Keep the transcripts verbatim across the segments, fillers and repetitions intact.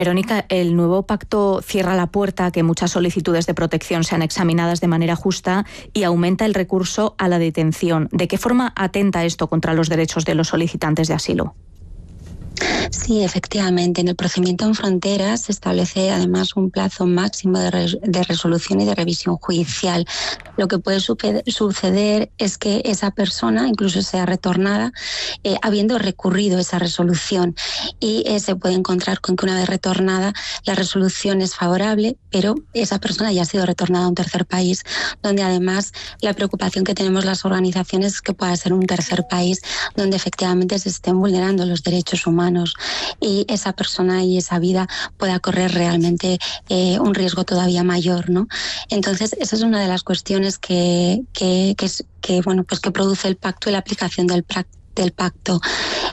Verónica, el nuevo pacto cierra la puerta a que muchas solicitudes de protección sean examinadas de manera justa y aumenta el recurso a la detención. ¿De qué forma atenta esto contra los derechos de los solicitantes de asilo? Sí, efectivamente. En el procedimiento en fronteras se establece además un plazo máximo de, res de resolución y de revisión judicial. Lo que puede suceder es que esa persona incluso sea retornada eh, habiendo recurrido esa resolución y eh, se puede encontrar con que una vez retornada la resolución es favorable, pero esa persona ya ha sido retornada a un tercer país, donde además la preocupación que tenemos las organizaciones es que pueda ser un tercer país donde efectivamente se estén vulnerando los derechos humanos y esa persona y esa vida pueda correr realmente eh, un riesgo todavía mayor, ¿no? Entonces, esa es una de las cuestiones que, que, que, es, que, bueno, pues que produce el pacto y la aplicación del, del pacto.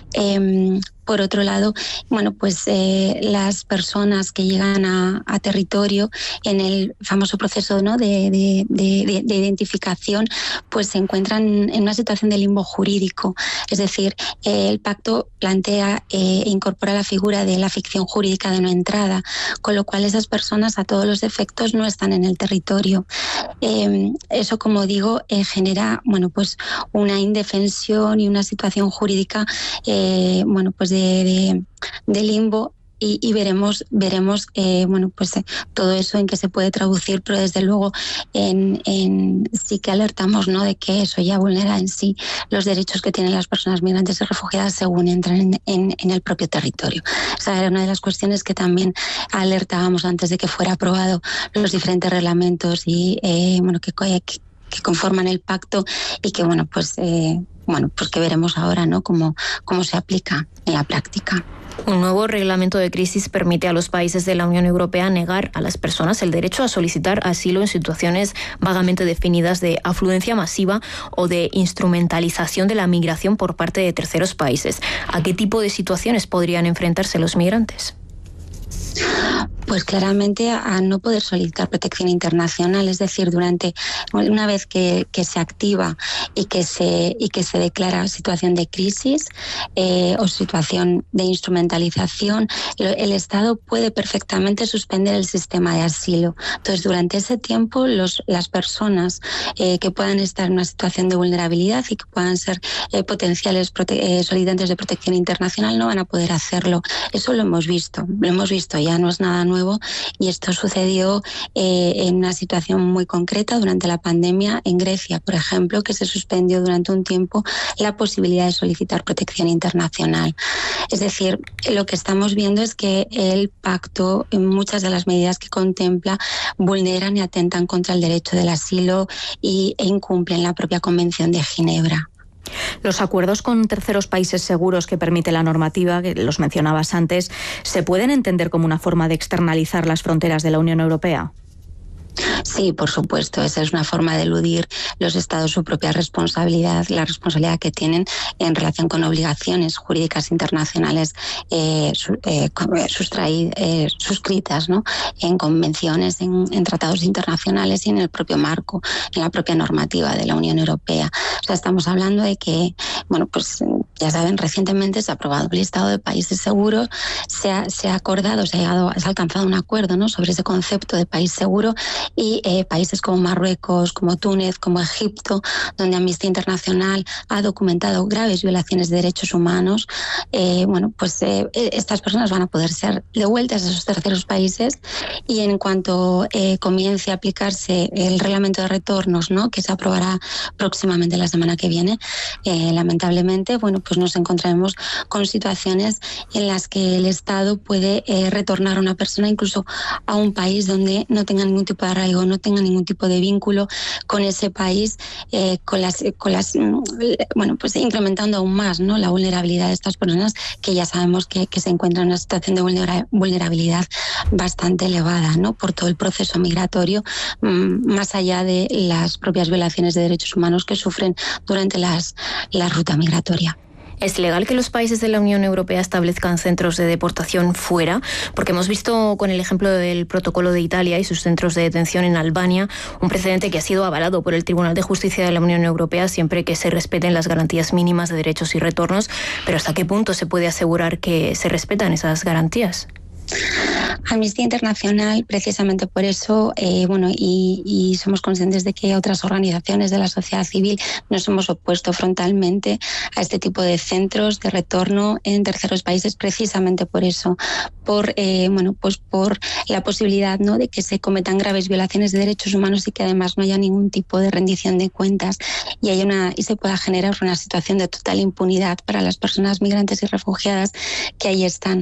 Eh, Por otro lado, bueno, pues eh, las personas que llegan a, a territorio en el famoso proceso, ¿no?, de, de, de, de identificación, pues se encuentran en una situación de limbo jurídico. Es decir, eh, el pacto plantea e eh, incorpora la figura de la ficción jurídica de no entrada, con lo cual esas personas a todos los efectos no están en el territorio. Eh, eso, como digo, eh, genera, bueno, pues una indefensión y una situación jurídica, eh, bueno, pues de De, de, de limbo y, y veremos veremos eh, bueno, pues eh, todo eso en qué se puede traducir, pero desde luego en, en sí que alertamos, ¿no?, de que eso ya vulnera en sí los derechos que tienen las personas migrantes y refugiadas según entran en, en, en el propio territorio. Esa era una de las cuestiones que también alertábamos antes de que fuera aprobado los diferentes reglamentos y eh, bueno que, que, que conforman el pacto y que bueno pues eh, bueno pues que veremos ahora, ¿no?, cómo, cómo se aplica en la práctica. Un nuevo reglamento de crisis permite a los países de la Unión Europea negar a las personas el derecho a solicitar asilo en situaciones vagamente definidas de afluencia masiva o de instrumentalización de la migración por parte de terceros países. ¿A qué tipo de situaciones podrían enfrentarse los migrantes? Pues claramente a no poder solicitar protección internacional, es decir, durante una vez que, que se activa y que se y que se declara situación de crisis eh, o situación de instrumentalización, el Estado puede perfectamente suspender el sistema de asilo. Entonces, durante ese tiempo, los, las personas eh, que puedan estar en una situación de vulnerabilidad y que puedan ser eh, potenciales eh, solicitantes de protección internacional no van a poder hacerlo. Eso lo hemos visto, lo hemos visto, ya no es nada nuevo. Y esto sucedió eh, en una situación muy concreta durante la pandemia en Grecia, por ejemplo, que se suspendió durante un tiempo la posibilidad de solicitar protección internacional. Es decir, lo que estamos viendo es que el pacto, en muchas de las medidas que contempla, vulneran y atentan contra el derecho del asilo y, e incumplen la propia Convención de Ginebra. Los acuerdos con terceros países seguros que permite la normativa, que los mencionabas antes, ¿se pueden entender como una forma de externalizar las fronteras de la Unión Europea? Sí, por supuesto, esa es una forma de eludir los estados su propia responsabilidad, la responsabilidad que tienen en relación con obligaciones jurídicas internacionales eh, eh, sustraídas, eh, suscritas, ¿no?, en convenciones, en, en tratados internacionales y en el propio marco, en la propia normativa de la Unión Europea. O sea, estamos hablando de que, bueno, pues ya saben, recientemente se ha aprobado el listado de países seguros, se ha, se ha acordado, se ha, llegado, se ha alcanzado un acuerdo, ¿no?, sobre ese concepto de país seguro. Y eh, países como Marruecos, como Túnez, como Egipto, donde Amnistía Internacional ha documentado graves violaciones de derechos humanos, eh, bueno, pues eh, estas personas van a poder ser devueltas a esos terceros países y en cuanto eh, comience a aplicarse el reglamento de retornos, ¿no?, que se aprobará próximamente la semana que viene, eh, lamentablemente, bueno, pues nos encontraremos con situaciones en las que el Estado puede eh, retornar a una persona incluso a un país donde no tenga ningún tipo de arraigo, no tenga ningún tipo de vínculo con ese país, eh, con las, con las, bueno, pues incrementando aún más, ¿no?, la vulnerabilidad de estas personas que ya sabemos que, que se encuentran en una situación de vulnerabilidad bastante elevada, ¿no?, por todo el proceso migratorio, más allá de las propias violaciones de derechos humanos que sufren durante las, la ruta migratoria. ¿Es legal que los países de la Unión Europea establezcan centros de deportación fuera? Porque hemos visto con el ejemplo del protocolo de Italia y sus centros de detención en Albania, un precedente que ha sido avalado por el Tribunal de Justicia de la Unión Europea siempre que se respeten las garantías mínimas de derechos y retornos. Pero ¿hasta qué punto se puede asegurar que se respetan esas garantías? Amnistía Internacional, precisamente por eso, eh, bueno, y, y somos conscientes de que otras organizaciones de la sociedad civil nos hemos opuesto frontalmente a este tipo de centros de retorno en terceros países, precisamente por eso, por eh, bueno, pues por la posibilidad, ¿no?, de que se cometan graves violaciones de derechos humanos y que además no haya ningún tipo de rendición de cuentas y haya una y se pueda generar una situación de total impunidad para las personas migrantes y refugiadas que ahí están.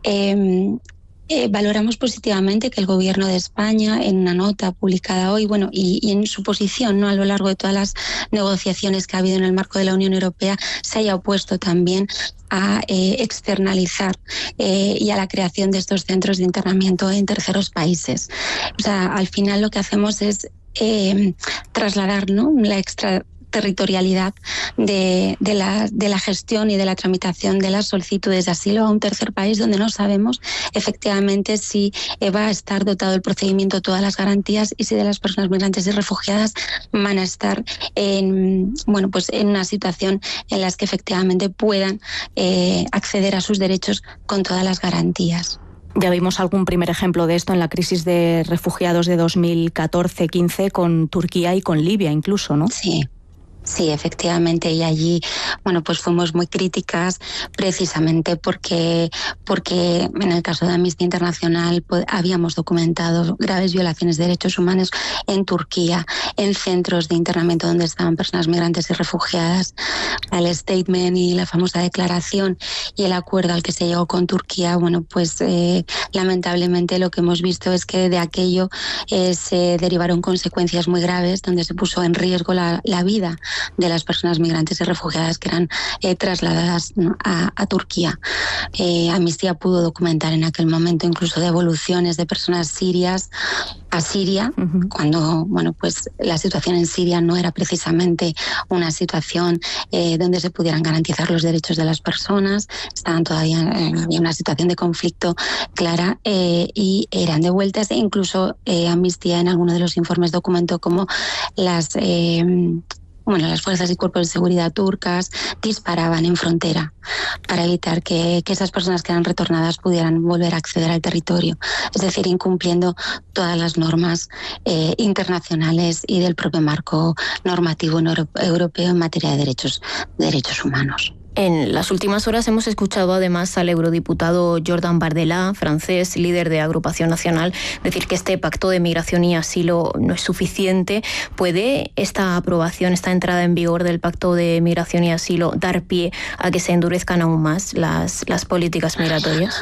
Eh, Eh, valoramos positivamente que el Gobierno de España, en una nota publicada hoy, bueno, y, y en su posición, ¿no?, a lo largo de todas las negociaciones que ha habido en el marco de la Unión Europea, se haya opuesto también a eh, externalizar eh, y a la creación de estos centros de internamiento en terceros países. O sea, al final lo que hacemos es eh, trasladar, ¿no?, la extra territorialidad de, de, la, de la gestión y de la tramitación de las solicitudes de asilo a un tercer país donde no sabemos efectivamente si va a estar dotado el procedimiento todas las garantías y si de las personas migrantes y refugiadas van a estar en, bueno, pues en una situación en la que efectivamente puedan eh, acceder a sus derechos con todas las garantías. Ya vimos algún primer ejemplo de esto en la crisis de refugiados de dos mil catorce quince con Turquía y con Libia incluso, ¿no? Sí. Sí, efectivamente, y allí, bueno, pues fuimos muy críticas precisamente porque, porque en el caso de Amnistía Internacional pues, habíamos documentado graves violaciones de derechos humanos en Turquía, en centros de internamiento donde estaban personas migrantes y refugiadas. El statement y la famosa declaración y el acuerdo al que se llegó con Turquía, bueno, pues eh, lamentablemente lo que hemos visto es que de aquello eh, se derivaron consecuencias muy graves donde se puso en riesgo la, la vida de las personas migrantes y refugiadas que eran eh, trasladadas, ¿no?, a, a Turquía. Eh, Amnistía pudo documentar en aquel momento incluso devoluciones de personas sirias a Siria, uh-huh. cuando bueno, pues la situación en Siria no era precisamente una situación eh, donde se pudieran garantizar los derechos de las personas, estaban todavía en había una situación de conflicto clara eh, y eran devueltas e incluso eh, Amnistía en alguno de los informes documentó cómo las eh, Bueno, las fuerzas y cuerpos de seguridad turcas disparaban en frontera para evitar que, que esas personas que eran retornadas pudieran volver a acceder al territorio, es decir, incumpliendo todas las normas eh, internacionales y del propio marco normativo europeo en materia de derechos, de derechos humanos. En las últimas horas hemos escuchado además al eurodiputado Jordan Bardella, francés, líder de Agrupación Nacional, decir que este pacto de migración y asilo no es suficiente. ¿Puede esta aprobación, esta entrada en vigor del pacto de migración y asilo dar pie a que se endurezcan aún más las, las políticas migratorias?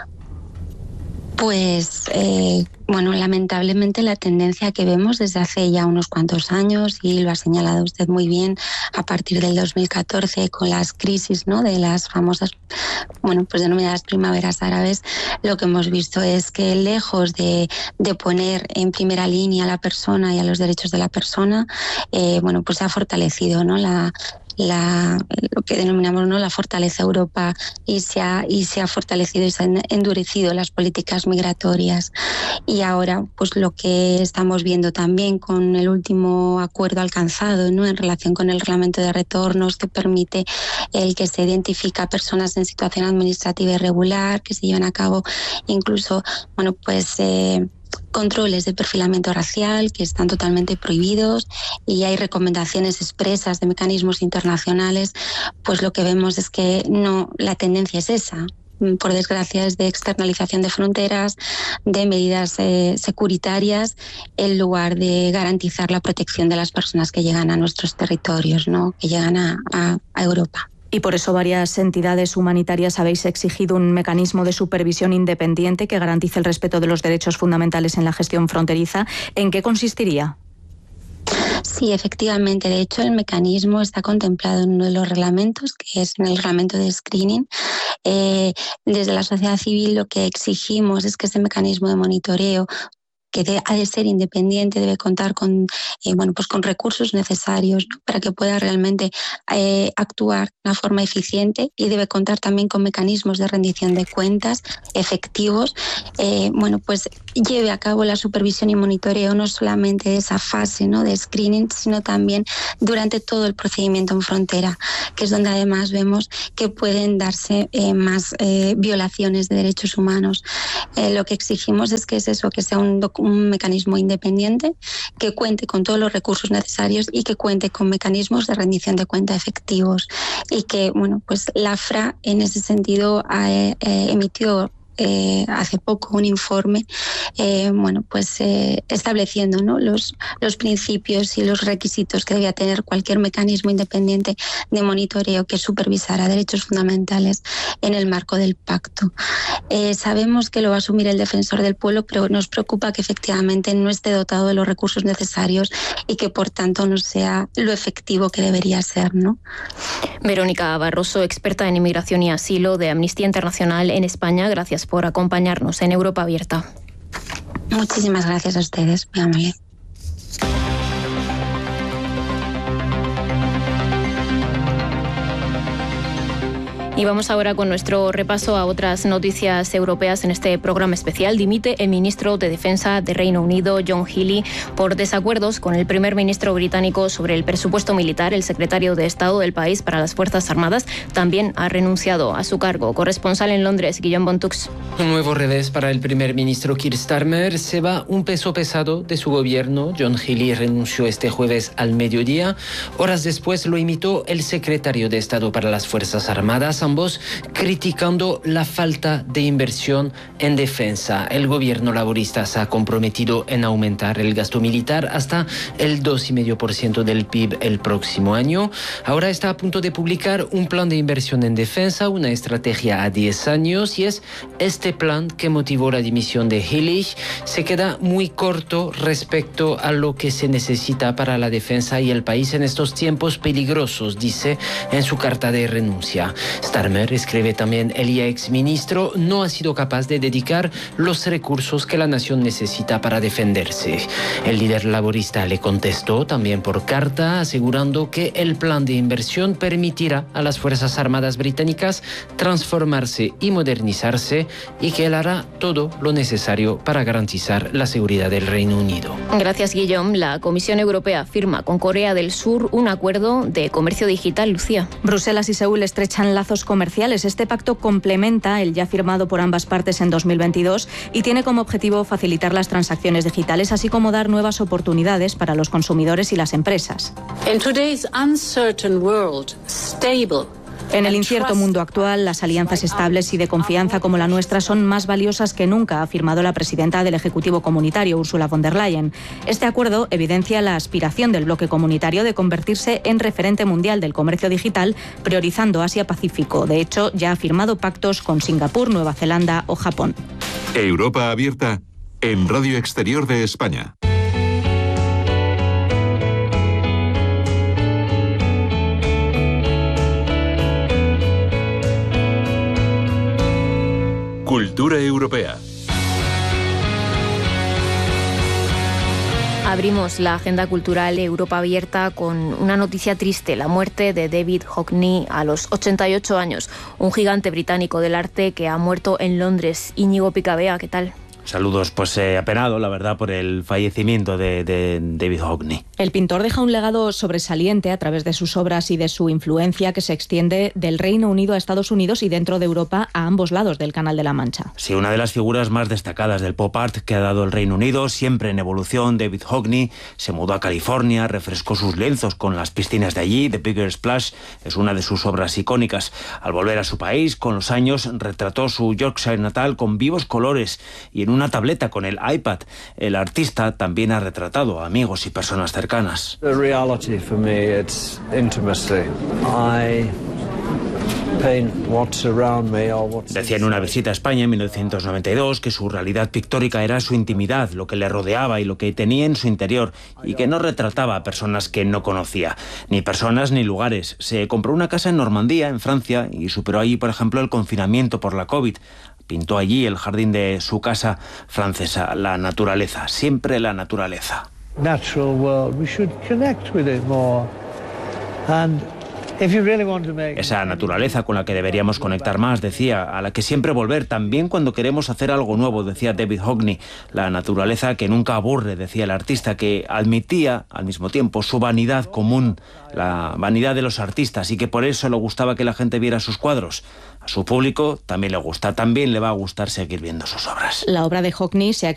Pues, eh, bueno, lamentablemente la tendencia que vemos desde hace ya unos cuantos años, y lo ha señalado usted muy bien, a partir del dos mil catorce con las crisis, ¿no?, de las famosas, bueno, pues denominadas primaveras árabes, lo que hemos visto es que lejos de, de poner en primera línea a la persona y a los derechos de la persona, eh, bueno, pues se ha fortalecido, ¿no?, la La, lo que denominamos, ¿no?, la fortaleza Europa y se ha y se ha fortalecido y se han endurecido las políticas migratorias. Y ahora pues lo que estamos viendo también con el último acuerdo alcanzado, ¿no?, en relación con el reglamento de retornos, que permite el que se identifica a personas en situación administrativa irregular, que se llevan a cabo incluso, bueno, pues eh, controles de perfilamiento racial que están totalmente prohibidos, y hay recomendaciones expresas de mecanismos internacionales, pues lo que vemos es que no, la tendencia es esa. Por desgracia, es de externalización de fronteras, de medidas eh, securitarias, en lugar de garantizar la protección de las personas que llegan a nuestros territorios, ¿no?, que llegan a, a, a Europa. Y por eso varias entidades humanitarias habéis exigido un mecanismo de supervisión independiente que garantice el respeto de los derechos fundamentales en la gestión fronteriza. ¿En qué consistiría? Sí, efectivamente. De hecho, el mecanismo está contemplado en uno de los reglamentos, que es en el reglamento de screening. Eh, desde la sociedad civil lo que exigimos es que ese mecanismo de monitoreo, que de, ha de ser independiente, debe contar con, eh, bueno, pues con recursos necesarios, ¿no?, para que pueda realmente eh, actuar de una forma eficiente, y debe contar también con mecanismos de rendición de cuentas efectivos. Eh, bueno, pues lleve a cabo la supervisión y monitoreo no solamente de esa fase, ¿no?, de screening, sino también durante todo el procedimiento en frontera, que es donde además vemos que pueden darse eh, más eh, violaciones de derechos humanos. Eh, lo que exigimos es que es eso, que sea un, un mecanismo independiente, que cuente con todos los recursos necesarios y que cuente con mecanismos de rendición de cuenta efectivos. Y que, bueno, pues la F R A en ese sentido ha, eh, emitió Eh, hace poco un informe, eh, bueno, pues eh, estableciendo, ¿no?, los, los principios y los requisitos que debía tener cualquier mecanismo independiente de monitoreo que supervisara derechos fundamentales en el marco del pacto. Eh, sabemos que lo va a asumir el defensor del pueblo, pero nos preocupa que efectivamente no esté dotado de los recursos necesarios y que por tanto no sea lo efectivo que debería ser, ¿no? Verónica Barroso, experta en inmigración y asilo de Amnistía Internacional en España, gracias por acompañarnos en Europa Abierta. Muchísimas gracias a ustedes, muy amable. Y vamos ahora con nuestro repaso a otras noticias europeas en este programa especial. Dimite el ministro de Defensa de Reino Unido, John Healey, por desacuerdos con el primer ministro británico sobre el presupuesto militar. El secretario de Estado del país para las Fuerzas Armadas también ha renunciado a su cargo. Corresponsal en Londres, Guillaume Bontux. Un nuevo revés para el primer ministro Keir Starmer. Se va un peso pesado de su gobierno. John Healey renunció este jueves al mediodía. Horas después lo imitó el secretario de Estado para las Fuerzas Armadas, ambos criticando la falta de inversión en defensa. El gobierno laborista se ha comprometido en aumentar el gasto militar hasta el dos coma cinco por ciento del P I B el próximo año. Ahora está a punto de publicar un plan de inversión en defensa, una estrategia a diez años, y es este plan que motivó la dimisión de Healey. Se queda muy corto respecto a lo que se necesita para la defensa y el país en estos tiempos peligrosos, dice en su carta de renuncia. Starmer, escribe también, el ex ministro no ha sido capaz de dedicar los recursos que la nación necesita para defenderse. El líder laborista le contestó también por carta, asegurando que el plan de inversión permitirá a las Fuerzas Armadas británicas transformarse y modernizarse, y que él hará todo lo necesario para garantizar la seguridad del Reino Unido. Gracias, Guillaume. La Comisión Europea firma con Corea del Sur un acuerdo de comercio digital. Lucía. Bruselas y Seúl estrechan lazos comerciales. Este pacto complementa el ya firmado por ambas partes en dos mil veintidós y tiene como objetivo facilitar las transacciones digitales, así como dar nuevas oportunidades para los consumidores y las empresas. In today's uncertain world, stable En el incierto mundo actual, las alianzas estables y de confianza como la nuestra son más valiosas que nunca, ha afirmado la presidenta del Ejecutivo Comunitario, Ursula von der Leyen. Este acuerdo evidencia la aspiración del bloque comunitario de convertirse en referente mundial del comercio digital, priorizando Asia-Pacífico. De hecho, ya ha firmado pactos con Singapur, Nueva Zelanda o Japón. Europa Abierta en Radio Exterior de España. Cultura europea. Abrimos la agenda cultural Europa Abierta con una noticia triste: la muerte de David Hockney a los ochenta y ocho años, un gigante británico del arte que ha muerto en Londres. Íñigo Picabea, ¿qué tal? Saludos, pues eh, apenado, la verdad, por el fallecimiento de, de David Hockney. El pintor deja un legado sobresaliente a través de sus obras y de su influencia, que se extiende del Reino Unido a Estados Unidos y dentro de Europa a ambos lados del Canal de la Mancha. Sí, una de las figuras más destacadas del pop art que ha dado el Reino Unido, siempre en evolución. David Hockney se mudó a California, refrescó sus lienzos con las piscinas de allí. The Bigger Splash es una de sus obras icónicas. Al volver a su país, con los años, retrató su Yorkshire natal con vivos colores y en una tableta con el iPad. El artista también ha retratado a amigos y personas cercanas. The reality for me, it's intimacy. I paint what's around me or what's... Decía en una visita a España en mil novecientos noventa y dos que su realidad pictórica era su intimidad, lo que le rodeaba y lo que tenía en su interior, y que no retrataba a personas que no conocía, ni personas ni lugares. Se compró una casa en Normandía, en Francia, y superó allí, por ejemplo, el confinamiento por la COVID. pintó allí el jardín de su casa francesa, la naturaleza, siempre la naturaleza. Natural world, we should connect with it more. And esa naturaleza con la que deberíamos conectar más, decía, a la que siempre volver, también cuando queremos hacer algo nuevo, decía David Hockney. La naturaleza que nunca aburre, decía el artista, que admitía al mismo tiempo su vanidad común, la vanidad de los artistas, y que por eso le gustaba que la gente viera sus cuadros. A su público también le gusta, también le va a gustar seguir viendo sus obras. La obra de Hockney se ha